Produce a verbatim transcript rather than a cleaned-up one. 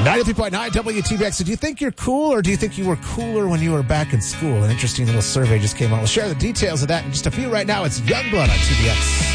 ninety-three point nine W T B X. So do you think you're cool, or do you think you were cooler when you were back in school? An interesting little survey just came out. We'll share the details of that in just a few. Right now, it's Youngblood on T B X.